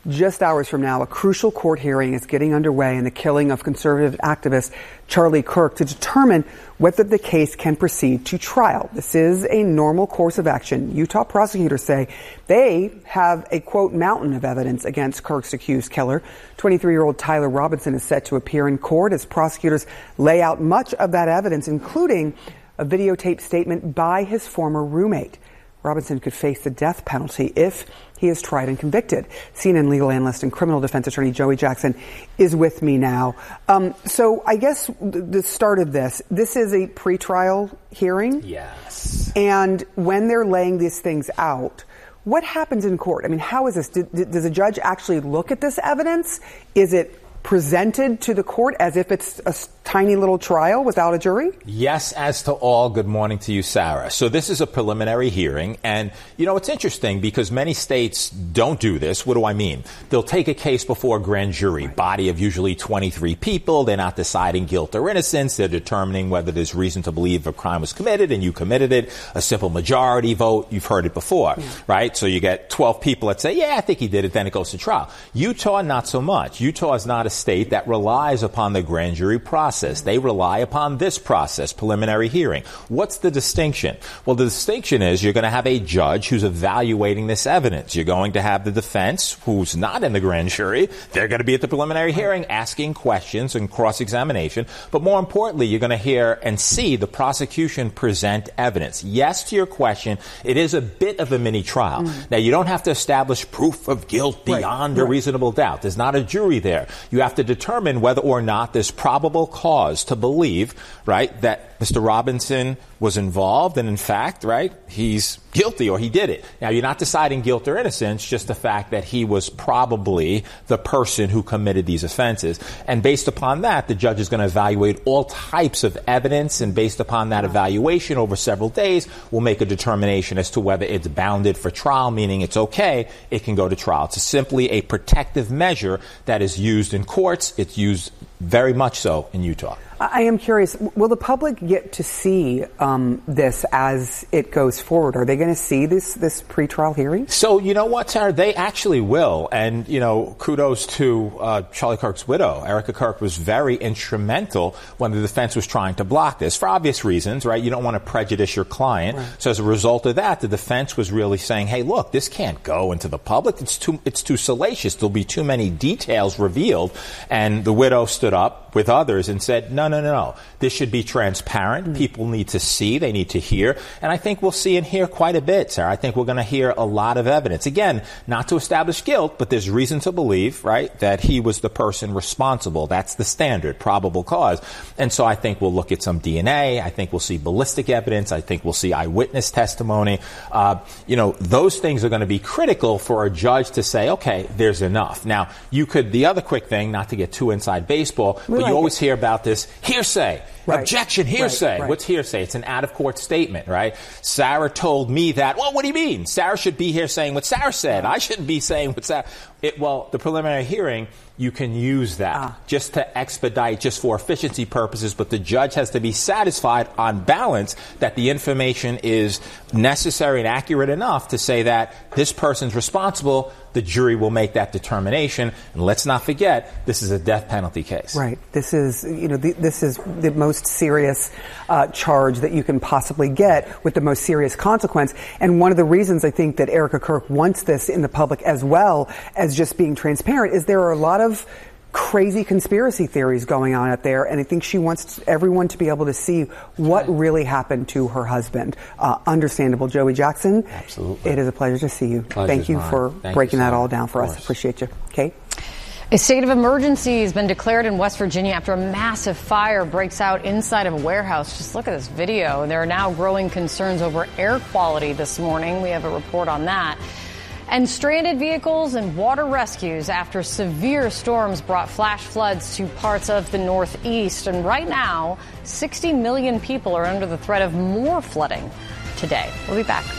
Just hours from now, a crucial court hearing is getting underway in the killing of conservative activist Charlie Kirk to determine whether the case can proceed to trial. This is a normal course of action. Utah prosecutors say they have a, quote, mountain of evidence against Kirk's accused killer. 23-year-old Tyler Robinson is set to appear in court as prosecutors lay out much of that evidence, including a videotaped statement by his former roommate. Robinson could face the death penalty if he is tried and convicted. CNN legal analyst and criminal defense attorney Joey Jackson is with me now. So I guess the start of this is a pretrial hearing? Yes. And when they're laying these things out, what happens in court? I mean, how is this? Does a judge actually look at this evidence? Is it presented to the court as if it's a tiny little trial without a jury? Yes, as to all. Good morning to you, Sarah. So this is a preliminary hearing. And, you know, it's interesting because many states don't do this. What do I mean? They'll take a case before a grand jury, body of usually 23 people. They're not deciding guilt or innocence. They're determining whether there's reason to believe a crime was committed and you committed it. A simple majority vote. You've heard it before, right? So you get 12 people that say, yeah, I think he did it. Then it goes to trial. Utah, not so much. Utah is not a state that relies upon the grand jury process. They rely upon this process, preliminary hearing. What's the distinction? Well, the distinction is you're going to have a judge who's evaluating this evidence. You're going to have the defense, who's not in the grand jury. They're going to be at the preliminary hearing asking questions and cross-examination. But more importantly, you're going to hear and see the prosecution present evidence. Yes, to your question, it is a bit of a mini trial. Now, you don't have to establish proof of guilt beyond a reasonable doubt. There's not a jury there. You have to determine whether or not there's probable cause to believe, right, that Mr. Robinson was involved and, in fact, right, he's guilty or he did it. Now, you're not deciding guilt or innocence, just the fact that he was probably the person who committed these offenses. And based upon that, the judge is going to evaluate all types of evidence, and based upon that evaluation over several days, will make a determination as to whether it's bounded for trial, meaning it's okay, it can go to trial. It's simply a protective measure that is used in courts. It's used very much so in Utah. I am curious, will the public get to see this as it goes forward? Are they going to see this pretrial hearing? So, you know what, Sarah? They actually will. And, you know, kudos to Charlie Kirk's widow. Erica Kirk was very instrumental when the defense was trying to block this for obvious reasons, right? You don't want to prejudice your client. Right. So as a result of that, the defense was really saying, hey, look, this can't go into the public. It's too salacious. There'll be too many details revealed. And the widow stood up with others and said, no. This should be transparent. People need to see. They need to hear. And I think we'll see and hear quite a bit, Sarah. I think we're going to hear a lot of evidence. Again, not to establish guilt, but there's reason to believe, right, that he was the person responsible. That's the standard, probable cause. And so I think we'll look at some DNA. I think we'll see ballistic evidence. I think we'll see eyewitness testimony. Those things are going to be critical for a judge to say, okay, there's enough. Now, the other quick thing, not to get too inside baseball, but you always hear about this hearsay. Right. Objection, hearsay. Right. What's hearsay? It's an out-of-court statement, right? Sarah told me that. Well, what do you mean? Sarah should be here saying what Sarah said. I shouldn't be saying what Sarah... the preliminary hearing, you can use that just to expedite, just for efficiency purposes, but the judge has to be satisfied on balance that the information is necessary and accurate enough to say that this person's responsible. The jury will make that determination. And let's not forget, this is a death penalty case. Right. This is, this is the most serious charge that you can possibly get with the most serious consequence. And one of the reasons I think that Erica Kirk wants this in the public as well as just being transparent is there are a lot of crazy conspiracy theories going on out there, and I think she wants everyone to be able to see what really happened to her husband. Understandable. Joey Jackson, absolutely. It is a pleasure to see you. Thank you for breaking that all down for us. Appreciate you. Kate? A state of emergency has been declared in West Virginia after a massive fire breaks out inside of a warehouse. Just look at this video. There are now growing concerns over air quality this morning. We have a report on that. And stranded vehicles and water rescues after severe storms brought flash floods to parts of the Northeast. And right now, 60 million people are under the threat of more flooding today. We'll be back.